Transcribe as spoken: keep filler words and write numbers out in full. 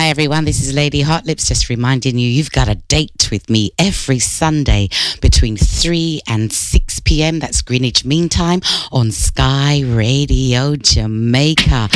Hi everyone, this is Lady Hot Lips, just reminding you you've got a date with me every Sunday between three and six p.m. That's Greenwich Mean Time on Sky Radio Jamaica.